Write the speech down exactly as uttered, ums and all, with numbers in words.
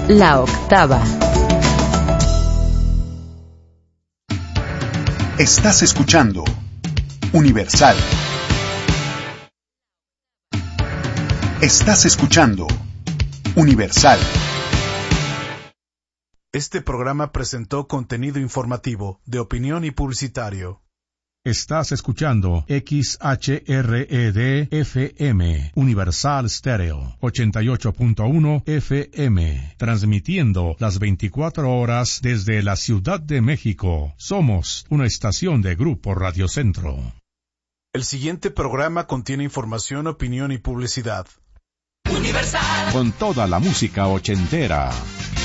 La Octava. Estás escuchando Universal. Estás escuchando Universal. Este programa presentó contenido informativo, de opinión y publicitario. Estás escuchando X H R E D F M, Universal Stereo, ochenta y ocho punto uno F M, transmitiendo las veinticuatro horas desde la Ciudad de México. Somos una estación de Grupo Radio Centro. El siguiente programa contiene información, opinión y publicidad. Universal. Con toda la música ochentera.